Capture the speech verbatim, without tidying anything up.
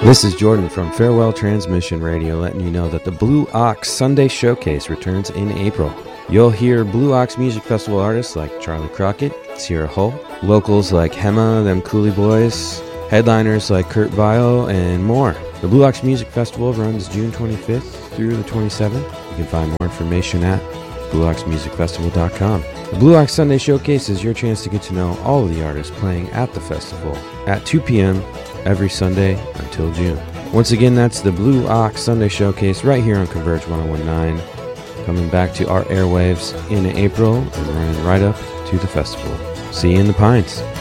This is Jordan from Farewell Transmission Radio letting you know that the Blue Ox Sunday Showcase returns in April. You'll hear Blue Ox Music Festival artists like Charlie Crockett, Sierra Hull, locals like Hema, Them Cooley Boys, headliners like Kurt Vile, and more. The Blue Ox Music Festival runs June twenty-fifth through the twenty-seventh. You can find more information at blue ox music festival dot com. The Blue Ox Sunday Showcase is your chance to get to know all of the artists playing at the festival at two p.m. every Sunday until June. Once again, that's the Blue Ox Sunday Showcase right here on Converge one oh one point nine. Coming back to our airwaves in April and running right up to the festival. See you in the Pines.